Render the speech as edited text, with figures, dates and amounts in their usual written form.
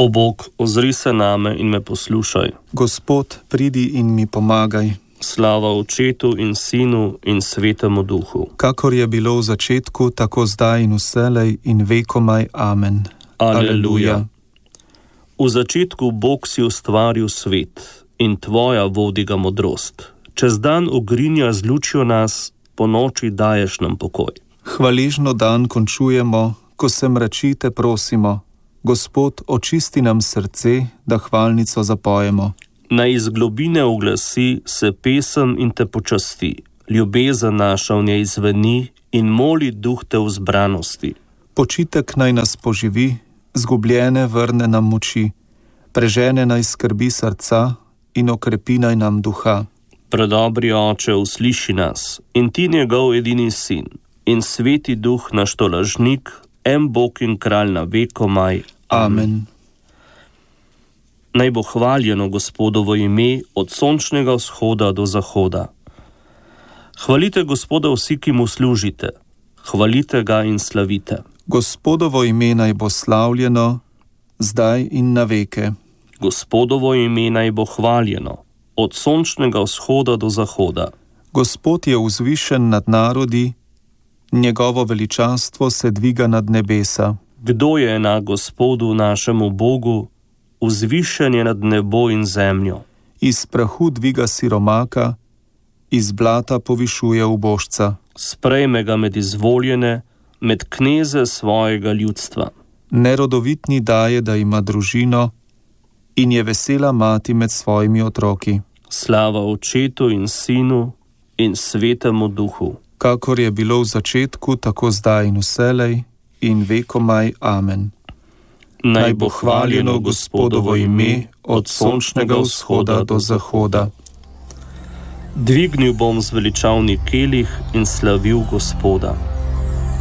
O Bog, ozri se name in me poslušaj. Gospod, pridi in mi pomagaj. Slava Očetu in Sinu in Svetemu Duhu. Kakor je bilo v začetku, tako zdaj in vselej in vekomaj. Amen. Aleluja. V začetku Bog si ustvaril svet in tvoja vodi ga modrost. Čez dan ogrinja z lučjo nas, po noči daješ nam pokoj. Hvaležno dan končujemo, ko se mrači, te prosimo. Gospod, očisti nam srce, da hvalnico zapojemo. Na iz globine oglasi se pesem in te počasti. Ljubezen naša v njej zveni in moli duh te v zbranosti. Počitek naj nas poživi, zgubljene vrne nam moči. Prežene naj skrbi srca in okrepi naj nam duha. Predobri Oče, usliši nas, in ti njegov edini sin, in sveti duh naš tolažnik, en Bog in kralj na vekomaj. Amen. Naj bo hvaljeno Gospodovo ime od sončnega vzhoda do zahoda. Hvalite Gospoda vsi, ki mu služite, hvalite ga in slavite. Gospodovo ime naj bo slavljeno, zdaj in na veke. Gospodovo ime naj bo hvaljeno, od sončnega vzhoda do zahoda. Gospod je vzvišen nad narodi, njegovo veličanstvo se dviga nad nebesa. Kdo je enak Gospodu našemu Bogu, vzvišen je nad nebo in zemljo. Iz prahu dviga siromaka, iz blata povišuje ubožca. Sprejme ga med izvoljene, med kneze svojega ljudstva. Nerodovitni daje, da ima družino, in je vesela mati med svojimi otroki. Slava Očetu in Sinu in Svetemu Duhu. Kakor je bilo v začetku, tako zdaj in vselej in vekomaj. Amen. Naj bo hvaljeno Gospodovo ime od sončnega vzhoda do zahoda. Dvignil bom zveličavni kelih in slavil Gospoda.